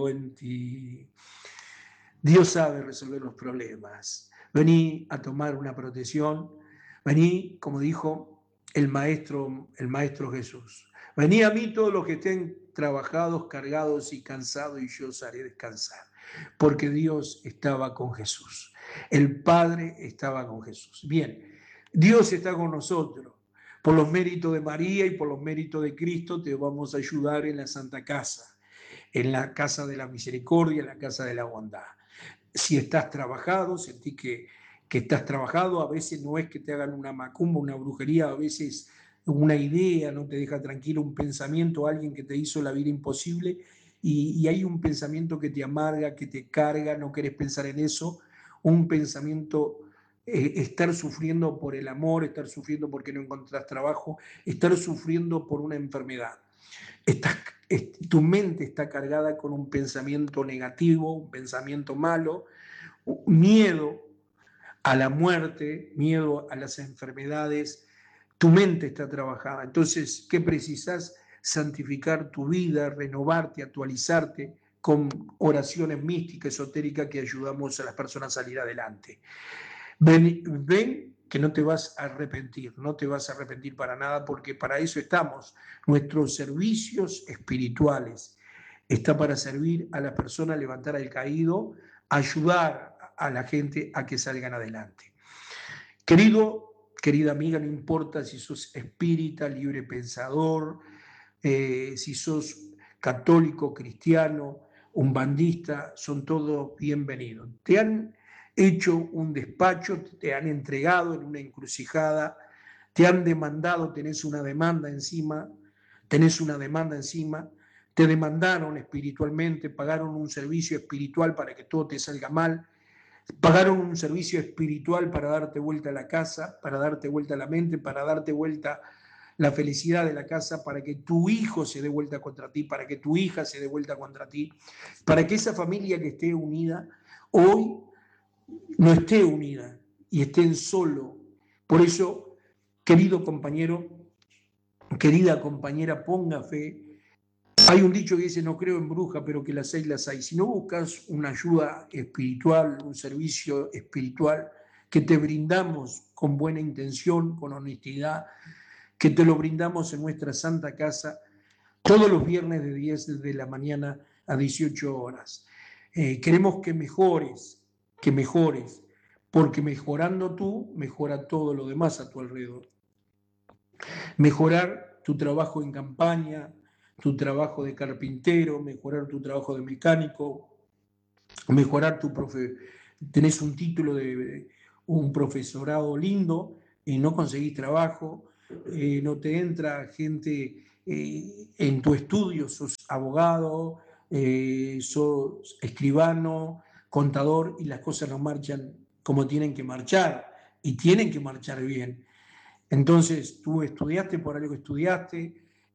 en ti. Dios sabe resolver los problemas. Vení a tomar una protección. Vení, como dijo el maestro Jesús. Vení a mí todos los que estén trabajados, cargados y cansados, y yo os haré descansar. Porque Dios estaba con Jesús. El Padre estaba con Jesús. Bien, Dios está con nosotros. Por los méritos de María y por los méritos de Cristo te vamos a ayudar en la Santa Casa, en la Casa de la Misericordia, en la Casa de la Bondad. Si estás trabajado, sentí que estás trabajado, a veces no es que te hagan una macumba, una brujería, a veces una idea no te deja tranquilo, un pensamiento, alguien que te hizo la vida imposible y hay un pensamiento que te amarga, que te carga, no querés pensar en eso, un pensamiento, estar sufriendo por el amor, estar sufriendo porque no encontrás trabajo, estar sufriendo por una enfermedad. Tu mente está cargada con un pensamiento negativo, un pensamiento malo, miedo a la muerte, miedo a las enfermedades. Tu mente está trabajada. Entonces, ¿qué precisas? Santificar tu vida, renovarte, actualizarte con oraciones místicas, esotéricas que ayudamos a las personas a salir adelante. Ven que no te vas a arrepentir, no te vas a arrepentir para nada, porque para eso estamos. Nuestros servicios espirituales está para servir a la persona, levantar al caído, ayudar a la gente a que salgan adelante. Querida amiga, no importa si sos espírita, libre pensador, si sos católico, cristiano, umbandista, son todos bienvenidos. Te han hecho un despacho, te han entregado en una encrucijada, te han demandado, tenés una demanda encima, te demandaron espiritualmente, pagaron un servicio espiritual para que todo te salga mal, pagaron un servicio espiritual para darte vuelta a la casa, para darte vuelta a la mente, para darte vuelta la felicidad de la casa, para que tu hijo se dé vuelta contra ti, para que tu hija se dé vuelta contra ti, para que esa familia que esté unida hoy no esté unida y estén solo. Por eso, querido compañero, querida compañera, ponga fe. Hay un dicho que dice, no creo en brujas, pero que las hay. Si no buscas una ayuda espiritual, un servicio espiritual que te brindamos con buena intención, con honestidad, que te lo brindamos en nuestra Santa Casa todos los viernes de 10 de la mañana a 18 horas. Queremos que mejores, porque mejorando tú, mejora todo lo demás a tu alrededor. Mejorar tu trabajo en campaña, tu trabajo de carpintero, mejorar tu trabajo de mecánico, mejorar tenés un título de un profesorado lindo y no conseguís trabajo, no te entra gente en tu estudio, sos abogado, sos escribano, contador y las cosas no marchan como tienen que marchar y tienen que marchar bien. Entonces, tú estudiaste por algo que estudiaste,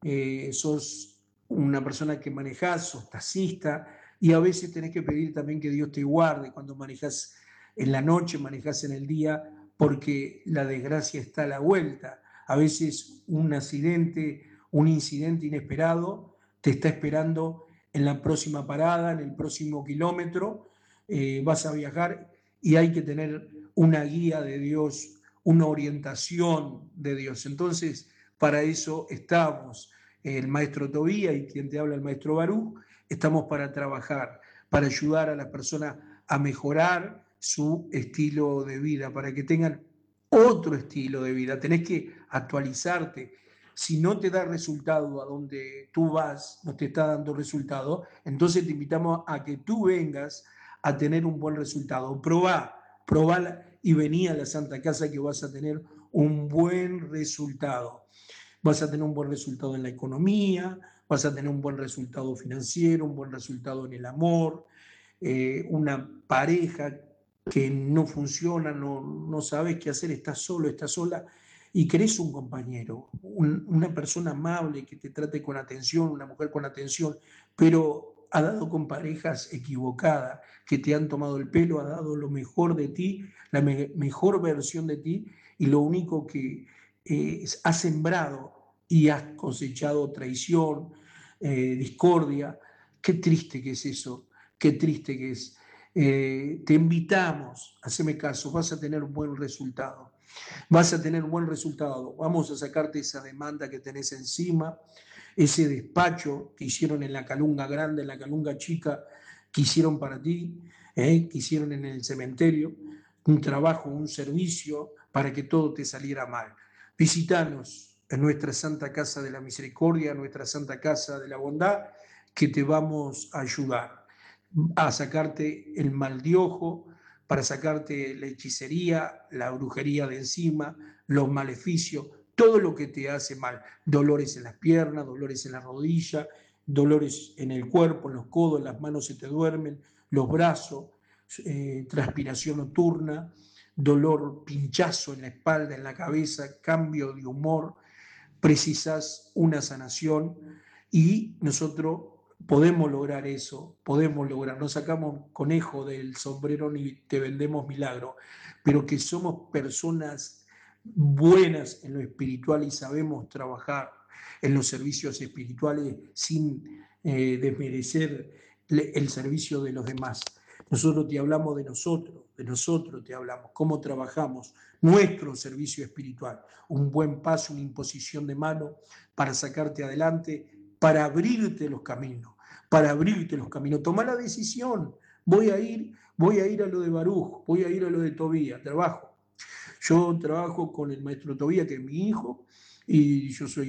sos una persona que manejás, sos taxista, y a veces tenés que pedir también que Dios te guarde cuando manejas en la noche, manejas en el día, porque la desgracia está a la vuelta. A veces un incidente inesperado te está esperando en la próxima parada, en el próximo kilómetro, vas a viajar y hay que tener una guía de Dios, una orientación de Dios. Entonces, para eso estamos, el maestro Tobía y quien te habla, el maestro Barú, estamos para trabajar, para ayudar a las personas a mejorar su estilo de vida, para que tengan otro estilo de vida. Tenés que actualizarte. Si no te da resultado a donde tú vas, no te está dando resultado, entonces te invitamos a que tú vengas a tener un buen resultado. Probá y vení a la Santa Casa que vas a tener un buen resultado. Vas a tener un buen resultado en la economía, vas a tener un buen resultado financiero, un buen resultado en el amor, una pareja que no funciona, no sabes qué hacer, estás solo, estás sola y querés un compañero, una persona amable que te trate con atención, una mujer con atención, pero ha dado con parejas equivocadas que te han tomado el pelo, ha dado lo mejor de ti, la mejor versión de ti y lo único que has sembrado y has cosechado traición, discordia, Qué triste que es eso, qué triste que es. Te invitamos, haceme caso, vas a tener un buen resultado. Vas a tener un buen resultado. Vamos a sacarte esa demanda que tenés encima, ese despacho que hicieron en la Calunga Grande, en la Calunga Chica, que hicieron para ti, que hicieron en el cementerio, un trabajo, un servicio para que todo te saliera mal. Visítanos en nuestra Santa Casa de la Misericordia, nuestra Santa Casa de la Bondad, que te vamos a ayudar a sacarte el mal de ojo, para sacarte la hechicería, la brujería de encima, los maleficios, todo lo que te hace mal, dolores en las piernas, dolores en la rodilla, dolores en el cuerpo, en los codos, en las manos se te duermen, los brazos, transpiración nocturna, dolor, pinchazo en la espalda, en la cabeza, cambio de humor, precisas una sanación y nosotros podemos lograr eso, podemos lograr, no sacamos conejo del sombrero ni te vendemos milagro, pero que somos personas buenas en lo espiritual y sabemos trabajar en los servicios espirituales sin desmerecer el servicio de los demás. Nosotros te hablamos de nosotros te hablamos, cómo trabajamos nuestro servicio espiritual, un buen paso, una imposición de mano para sacarte adelante, para abrirte los caminos, para abrirte los caminos. Toma la decisión, voy a ir a lo de Baruch, voy a ir a lo de Tobías, trabajo. Yo trabajo con el maestro Tobías, que es mi hijo, y yo soy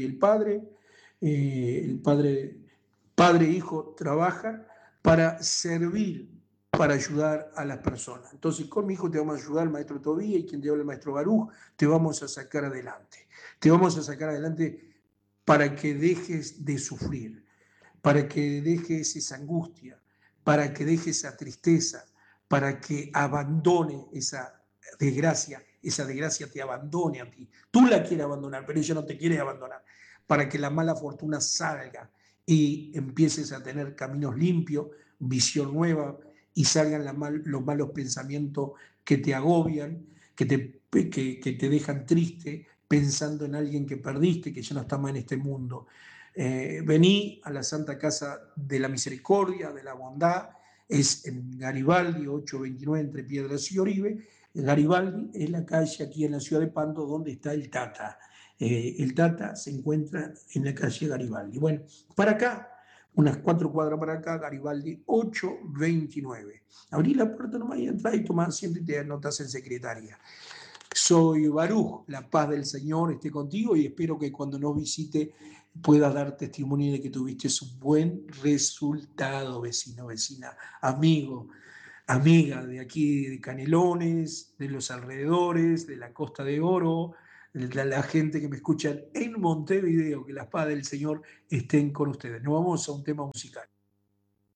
el padre, padre e hijo trabajan para servir, para ayudar a las personas. Entonces, con mi hijo te vamos a ayudar, el maestro Tobías, y quien te habla el maestro Baruch, te vamos a sacar adelante. Te vamos a sacar adelante para que dejes de sufrir, para que dejes esa angustia, para que dejes esa tristeza, para que abandone esa desgracia te abandone a ti. Tú la quieres abandonar, pero ella no te quiere abandonar, para que la mala fortuna salga y empieces a tener caminos limpios, visión nueva y salgan los malos pensamientos que te agobian, que te dejan triste pensando en alguien que perdiste, que ya no está más en este mundo. Vení a la Santa Casa de la Misericordia, de la Bondad, es en Garibaldi 829 entre Piedras y Oribe. Garibaldi es la calle aquí en la ciudad de Pando donde está el Tata. El Tata se encuentra en la calle Garibaldi. Bueno, para acá, unas 4 cuadras para acá, Garibaldi 829. Abrí la puerta nomás y entrás y tomás asiento y te anotas en secretaria. Soy Baruch, la paz del Señor esté contigo y espero que cuando nos visite puedas dar testimonio de que tuviste un buen resultado, vecino, vecina, amigo, amiga de aquí, de Canelones, de los alrededores, de la Costa de Oro, de la gente que me escucha en Montevideo, que la paz del Señor estén con ustedes. Nos vamos a un tema musical.